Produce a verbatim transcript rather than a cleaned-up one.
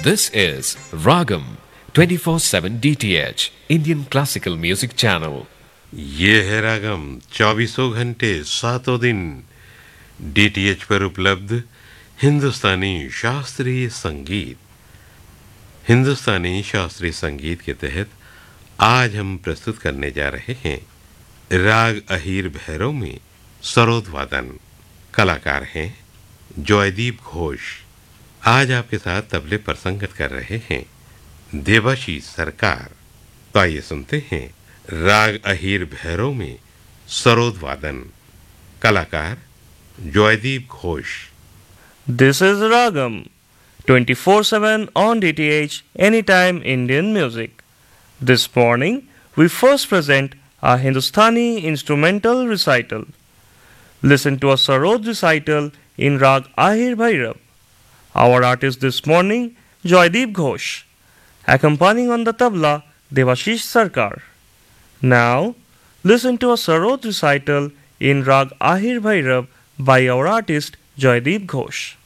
This is Ragam twenty-four seven D T H Indian Classical Music Channel. ये है रागम चौबीसों घंटे सातों दिन डीटीएच पर उपलब्ध हिंदुस्तानी शास्त्रीय संगीत। हिंदुस्तानी शास्त्रीय संगीत के तहत आज हम प्रस्तुत करने जा रहे हैं राग अहीर भैरव में सरोद वादन। कलाकार हैं जॉयदीप घोष। आज आपके साथ तबले पर संगत कर रहे हैं देवाशीष सरकार। तो आइए सुनते हैं राग अहीर भैरव में सरोद वादन। कलाकार Joydeep Ghosh. This is Ragam twenty-four seven on D T H Anytime Indian Music. This morning we first present a Hindustani instrumental recital. Listen to a Sarod recital in Rag Ahir Bhairav. Our artist this morning Joydeep Ghosh, accompanying on the tabla Devashish Sarkar. Now listen to a Sarod recital in Rag Ahir Bhairav by our artist Joydeep Ghosh.